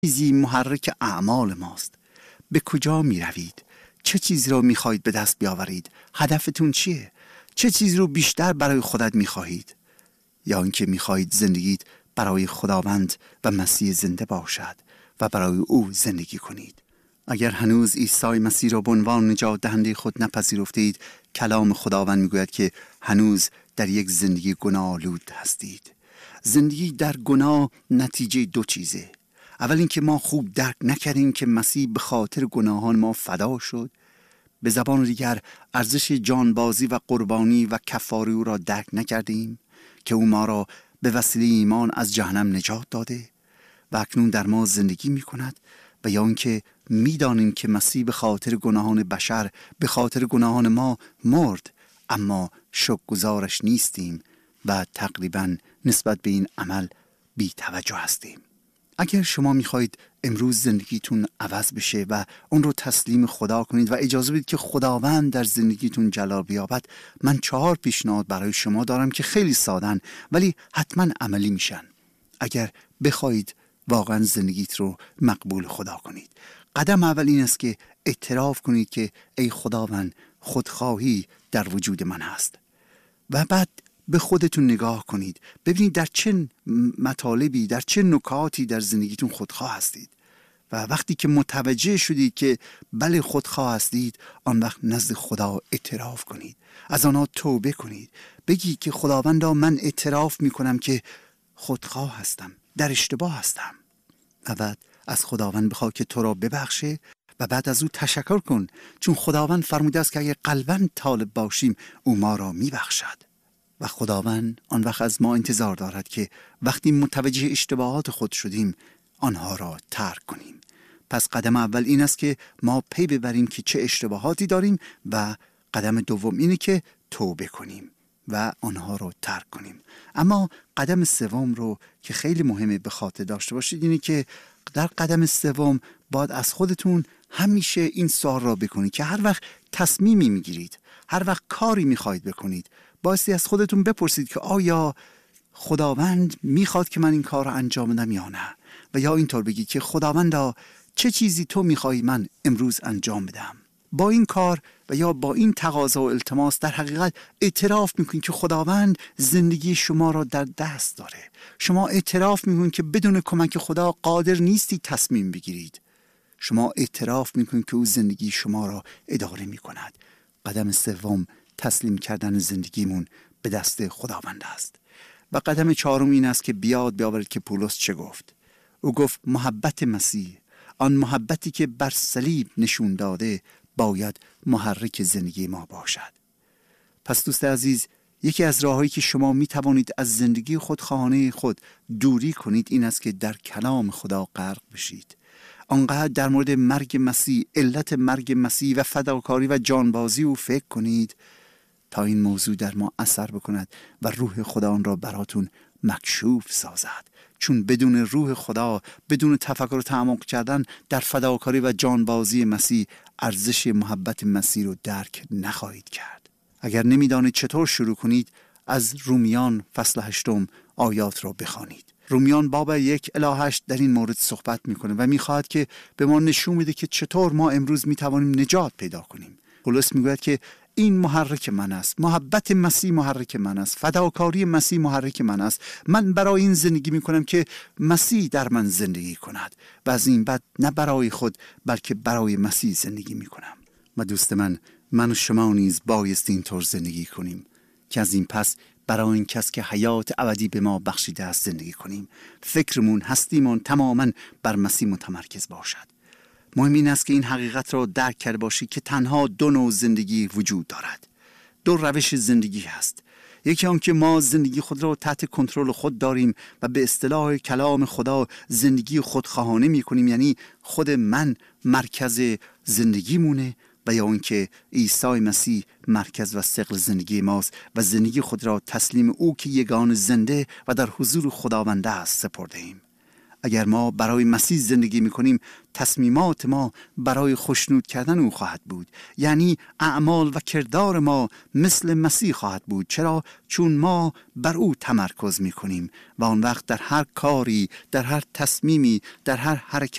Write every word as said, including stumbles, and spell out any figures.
چیزی محرک اعمال ماست. به کجا می روید؟ چه چیزی رو می خواهید به دست بیاورید؟ هدفتون چیه؟ چه چیزی رو بیشتر برای خودت می خواهید؟ یا اینکه می خواهید زندگیت برای خداوند و مسیح زنده باشد و برای او زندگی کنید؟ اگر هنوز عیسی مسیح را به عنوان نجات دهنده خود نپذیرفتید، کلام خداوند میگوید که هنوز در یک زندگی گناه‌آلود هستید. زندگی در گناه نتیجه دو چیزه. اول اینکه ما خوب درک نکردیم که مسیح به خاطر گناهان ما فدا شد. به زبان دیگر ارزش جانبازی و قربانی و کفاره او را درک نکردیم که او ما را به وسیله ایمان از جهنم نجات داده و اکنون در ما زندگی می کند. و یا اینکه می دانیم که مسیح به خاطر گناهان بشر، به خاطر گناهان ما مرد، اما شکرگزارش نیستیم و تقریبا نسبت به این عمل بی توجه هستیم. اگر شما می خواهید امروز زندگیتون عوض بشه و اون رو تسلیم خدا کنید و اجازه بدید که خداوند در زندگیتون جلال بیابد، من چهار پیشنهاد برای شما دارم که خیلی سادن ولی حتما عملی میشن اگر بخواهید واقعا زندگیت رو مقبول خدا کنید. قدم اول این است که اعتراف کنید که ای خداوند، خودخواهی در وجود من هست. و بعد به خودتون نگاه کنید، ببینید در چه مطالبی، در چه نکاتی در زندگیتون خودخواه هستید. و وقتی که متوجه شدید که بله خودخواه هستید، آن وقت نزد خدا اعتراف کنید، از آنها توبه کنید، بگید که خداوندا من اعتراف میکنم که خودخواه هستم، در اشتباه هستم. و بعد از خداوند بخواه که تو را ببخشه و بعد از او تشکر کن، چون خداوند فرموده است که اگه قلباً طالب باشیم او ما را میبخشد. و خداوند آن وقت از ما انتظار دارد که وقتی متوجه اشتباهات خود شدیم آنها را ترک کنیم. پس قدم اول این است که ما پی ببریم که چه اشتباهاتی داریم و قدم دوم اینه که توبه کنیم و آنها رو ترک کنیم. اما قدم سوم رو که خیلی مهمه به خاطر داشته باشید اینه که در قدم سوم باید از خودتون همیشه این سوال را بکنید که هر وقت تصمیمی میگیرید، هر وقت کاری میخواید بکنید، بایستی از خودتون بپرسید که آیا خداوند میخواد که من این کار رو انجام بدم یا نه؟ و یا اینطور بگید که خداوندا چه چیزی تو میخوای من امروز انجام بدم؟ با این کار و یا با این تقاضا و التماس در حقیقت اعتراف میکنید که خداوند زندگی شما را در دست داره. شما اعتراف میکنید که بدون کمک خدا قادر نیستی تصمیم بگیرید. شما اعتراف میکنید که او زندگی شما را اداره میکند. قدم سوم تسلیم کردن زندگیمون به دست خداوند است. و قدم چهارم این است که بیاد بیاورید که پولس چه گفت. او گفت محبت مسیح، آن محبتی که بر صلیب نشون داده، باید محرک زندگی ما باشد. پس دوست عزیز، یکی از راههایی که شما می توانید از زندگی خودخواهانه خود دوری کنید این است که در کلام خدا غرق بشید. آنقدر در مورد مرگ مسیح، علت مرگ مسیح و فداکاری و جانبازی او فکر کنید تا این موضوع در ما اثر بکند و روح خدا آن را براتون مکشوف سازد. چون بدون روح خدا، بدون تفکر و تعمق کردن در فداکاری و جانبازی مسیح، ارزش محبت مسیح رو درک نخواهید کرد. اگر نمیدانید چطور شروع کنید، از رومیان فصل هشتم آیات را بخوانید. رومیان باب یک الی هشت در این مورد صحبت میکنه و میخواهد که به ما نشون میده که چطور ما امروز میتوانیم نجات پیدا کنیم. پولس میگوید که این محرک من است، محبت مسیح محرک من است، فداکاری مسیح محرک من است. من برای این زندگی میکنم که مسیح در من زندگی کند و از این بعد نه برای خود بلکه برای مسیح زندگی میکنم. و دوست من، من و شما نیز بایست اینطور زندگی کنیم که از این پس برای این کس که حیات ابدی به ما بخشیده است زندگی کنیم. فکرمون، هستیمون تماما بر مسیح متمرکز باشد. مهم این است که این حقیقت را درک کرده باشی که تنها دو نوع زندگی وجود دارد. دو روش زندگی هست. یکی آن که ما زندگی خود را تحت کنترل خود داریم و به اصطلاح کلام خدا زندگی خودخواهانه می کنیم، یعنی خود من مرکز زندگی مونه، و یا اینکه عیسی مسیح مرکز و ثقل زندگی ماست و زندگی خود را تسلیم او که یگان زنده و در حضور خداوند است سپرده ایم. اگر ما برای مسیح زندگی میکنیم، تصمیمات ما برای خوشنود کردن او خواهد بود. یعنی اعمال و کردار ما مثل مسیح خواهد بود. چرا؟ چون ما بر او تمرکز میکنیم و آن وقت در هر کاری، در هر تصمیمی، در هر حرکت